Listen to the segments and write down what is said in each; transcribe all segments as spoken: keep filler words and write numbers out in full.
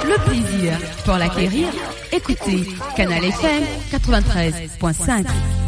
le plaisir pour l'acquérir. Écoutez Canal F M quatre-vingt-treize virgule cinq.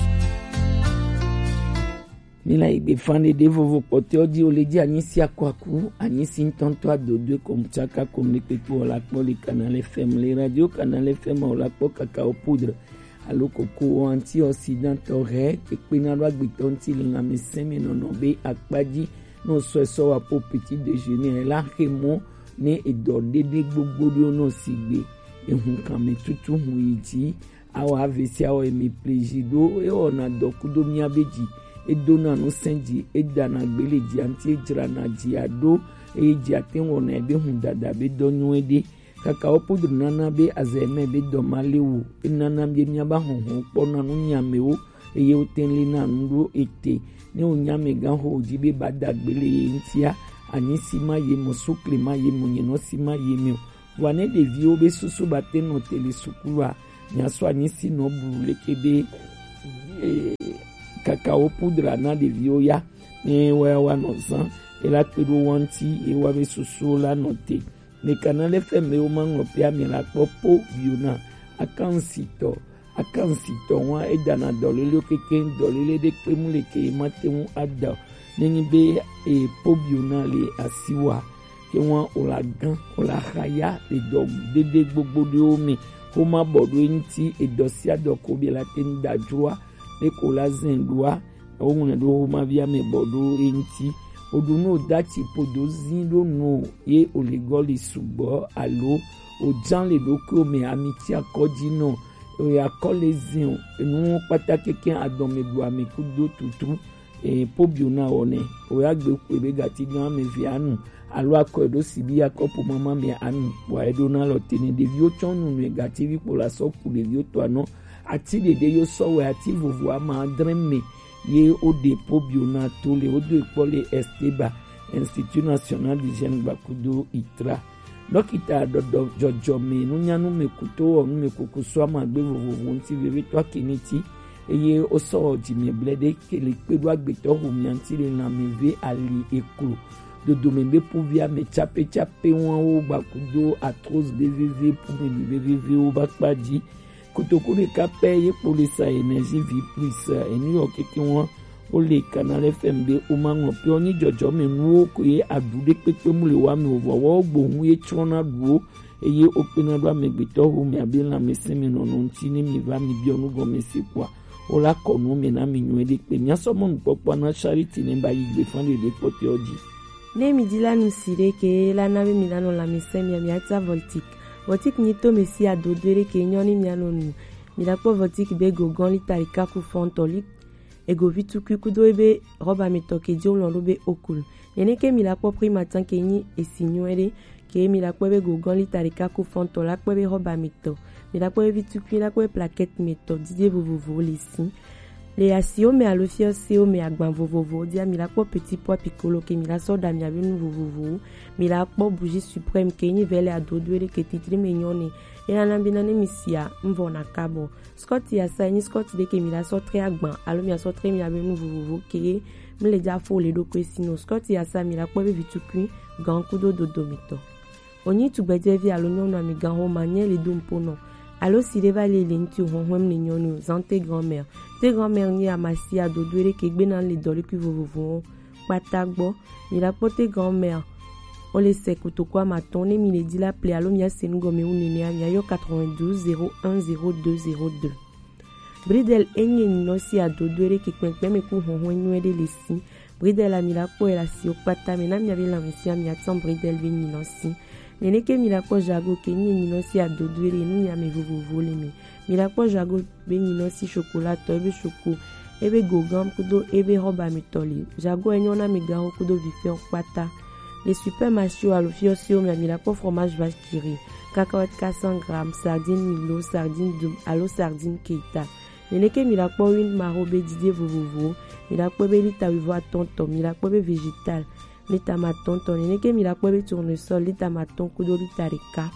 Mila ibe fande de vovo pote odi oledi anisi akwaku anisi ntonto adodo komchaka komnepepo la poli Canal F M le radio Canal F M la po cacao poudre aloko ko anti-oxydant ore ke pina lwa gbitonti linga mesemi nono be akpaji no so so wa po petit déjeuner la remo ne edode de gbogbo do no sigbe ehun kan me tutu hu yiti awa avesi awa emi plejido e ona dokudo mi abeji edona no senji edana gbeleji anti ejra na jiado eji atenwo na ebe hu dada be donyu ede kakao poudre nana be azeme be domalewu enana be miaba honhon pona no nyamewo eye otenle na ndu ete ne onyame gan ho jibe badagbele ntia anisi ma ye mosukle ma ye munyeno sima ye mi wane de vio be susu bateno tele sukura nyaso anisi no brule kebe e, kakao poudre na de vio ya ne wa wa no san ela pedo wanti e wa be susu la note ne Canal F M o mango pia mi la popo biona akansito akansito wa edana dolele keken dolele de kremule ke matemu ada neni be e pobiona le asiwa ke wa olagan olahaya le dog dede gbogbo de omi ko ma bodo nti edosia doko bi la ten da joa ne ko la zendua o mun do ma via me bodo nti oduno dati podozin do no ye oligoli subo alo o jan le doko me amiti akodi no o ya kolezin enu patake ken adome do amekudo tutu e pobiona one o ya gbe ebe gati gan me vianu alo akodo sibi akopo mama me anu wa edona lo teni de vio chonu me gati vi pola so pour de vio to ano ati de de yo so we ati vovo ama dremme ye o de pobiona to le o de pole esteba Institut National d'Hygiène Bakudo itra dokita dodo jojo me no nyanu me kuto onu me kokoso ama gbe vovo nti veve to akiniti eye o so jimi blede kele pedu agbeto homi anti le na me ve ali ekuru dodo me be povia me chape chape won o Bakudo atroce bvv pour me bvv o bakpaji kotokure kape ye polisa energie vie plus eni o keke won o le Canal F M be o mango pe oni jojo me nu ko ye adude pepe mu le wa me o wo gbohun ye trona duo eye o pena do me gbeto ho me abela me semi no no nti ni mi va mi bi onu go me sepwa o la konu me na mi nu de pe mi aso mo npopo na charity ne ba yi gbe fan de pote oji ne mi di la nu sire ke la na be mi la no la me semi mi ata voltic voltic ni to me si adodere ke nyoni mi anu mi la po voltic be go gon li tarika ku fontolik ego vitu kudo ebe roba metoke dio londo be okul nene ke mi la po pri matin ke ni esinyo ere ke mi la po be go gon li tarika ku fontola po be roba meto mi la po vitu ku la po plaquette meto didie vovovo lesi le asio me alofio sio me agban vovovo dia mi la po petit pois piccolo ke mi la soda mi abenu vovovo mi la po bougie suprême ke ni vele adodwere ke titri me nyone ena nambina ne misia mvona kabo Scott ya sa ni Scott de ke mi la so tre agban alo mi so tre mi abenu vovovo ke mi le ja fo le do kwesino Scott ya sa mi la po be vitukui gan kudo dodomito oni tu bede vi alo nyono mi gan ho manye le do mpono alo si leva le lenti honhom ni nyono zante grand-mère te grand-mère ni amasi adodwere ke gbe na le dole ku vovovo patagbo mi la po te grand-mère on les sait que quoi ma tonne mi le dit la ple alo mia senugo me unene ya yo quatre-vingt-douze zéro un zéro deux zéro deux bridel enye no si adodwere ke kpenkpe me ku honhon nwede lesi bridel a mi la po la si opata me na mi ave la misi mi atam bridel be ni no si nene ke mi la po jago ke ni ni no si adodwere nu ya me vovovo le mi mi la po jago be ni no si chocolat to be choco ebe gogam kudo ebe roba mitoli jago enyo na mi ga kudo vife opata les super machio alofio sio mi la po fromage vache qui rit cacahuète quatre cents grammes sardine milo sardine dum alo sardine keita nene ke mi la po une marobe didie vovovo mi la po be lita vivo a tonton mi la po be végétal lita ma tonton nene ke mi la po be tournesol lita ma ton kudo lita reka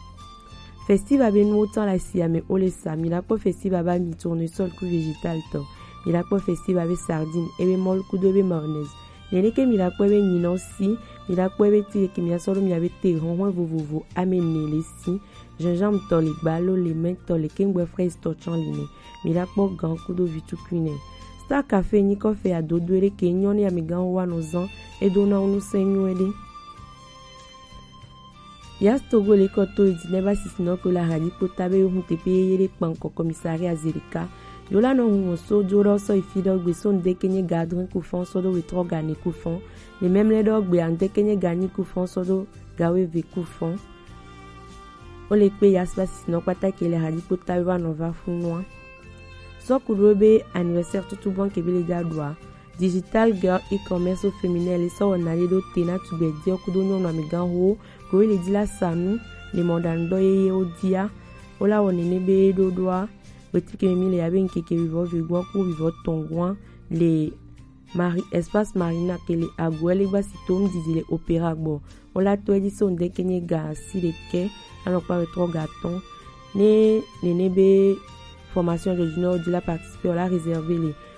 festive be nou autant la sia me olesa mi la po festive ba mi tournesol ku végétal to mi la po festive be sardine ebe mol kudo be mayonnaise nene ke mi la kwe be nyina aussi mi la kwe be ti ke mi asolo mi abete ronron vovovo amene le si gingembre to le balo le men to le kengwe fraise to chanline mi la kpo gan kudo vitu kuine Star Café ni ko fe adodwere ke nyone ya mi gan wa no zan e dona unu senywede Yas Togo le koto e dineba sisino ko la hadi potabe yo huntepe yere panko komisari azerika yola no hungo so joro so ifido gbe so ndekenye gadrin ku fon so do wetro gani ku fon le même le do gbe andekenye gani ku fon so do gawe ve ku fon o le pe yas ba sisino pata ke le hadi potabe wa no va funwa so kurobe anniversaire tutu bon ke bele jadwa Digital Girl e-commerce au féminin les so on allait do tena tu be dio kudo nyo na migan ho ko le dila sanu le mondando ye o dia ola onene be do doa petit que mi le aben ke ke vivo vivo ku vivo tongwa le mari espace marina ke le agwele ba sitom dizile opéra bo ola to di son de kenye ga si de ke alors pas trop gâton ne ne be formation de junior de la participer ola réserver les